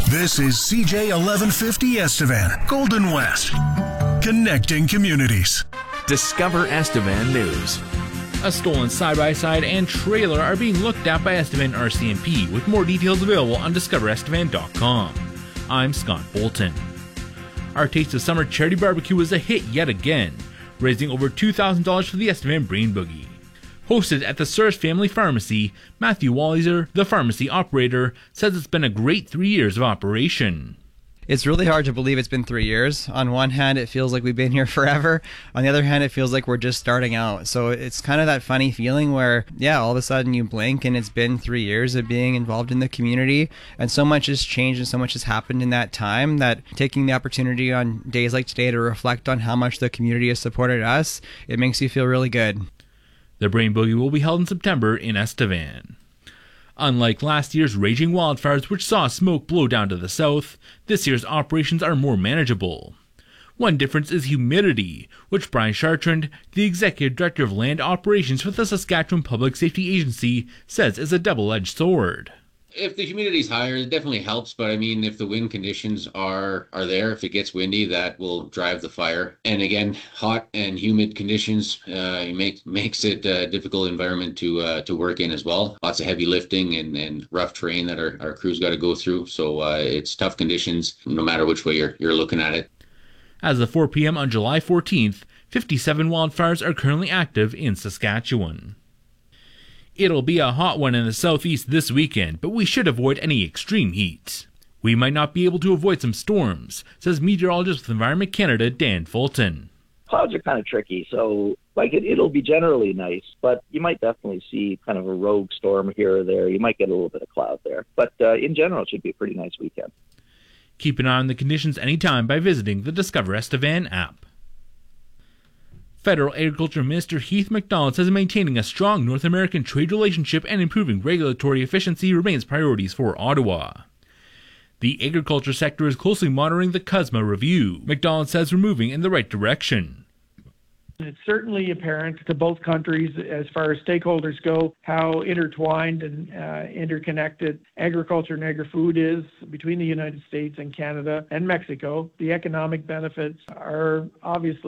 This is CJ 1150 Estevan, Golden West. Connecting communities. Discover Estevan News. A stolen side-by-side and trailer are being looked at by Estevan RCMP, with more details available on discoverestevan.com. I'm Scott Bolton. Our Taste of Summer charity barbecue was a hit yet again, raising over $2,000 for the Estevan Brain Boogie. Hosted at the Sears Family Pharmacy, Matthew Walliser, the pharmacy operator, says it's been a great 3 years of operation. It's really hard to believe it's been 3 years. On one hand, it feels like we've been here forever. On the other hand, it feels like we're just starting out. So it's kind of that funny feeling where, all of a sudden you blink and it's been 3 years of being involved in the community. And so much has changed and so much has happened in that time that taking the opportunity on days like today to reflect on how much the community has supported us, it makes you feel really good. The Brain Boogie will be held in September in Estevan. Unlike last year's raging wildfires, which saw smoke blow down to the south, this year's operations are more manageable. One difference is humidity, which Brian Chartrand, the Executive Director of Land Operations for the Saskatchewan Public Safety Agency, says is a double-edged sword. If the humidity is higher, it definitely helps. But I mean, if the wind conditions are there, if it gets windy, that will drive the fire. And again, hot and humid conditions makes it a difficult environment to work in as well. Lots of heavy lifting and rough terrain that our crews got to go through. So it's tough conditions no matter which way you're looking at it. As of 4 p.m. on July 14th, 57 wildfires are currently active in Saskatchewan. It'll be a hot one in the southeast this weekend, but we should avoid any extreme heat. We might not be able to avoid some storms, says meteorologist with Environment Canada Dan Fulton. Clouds are kind of tricky, so it'll be generally nice, but you might definitely see kind of a rogue storm here or there. You might get a little bit of cloud there, but in general, it should be a pretty nice weekend. Keep an eye on the conditions anytime by visiting the Discover Estevan app. Federal Agriculture Minister Heath MacDonald says maintaining a strong North American trade relationship and improving regulatory efficiency remains priorities for Ottawa. The agriculture sector is closely monitoring the CUSMA review. MacDonald says we're moving in the right direction. It's certainly apparent to both countries as far as stakeholders go how intertwined and interconnected agriculture and agri-food is between the United States and Canada and Mexico. The economic benefits are obviously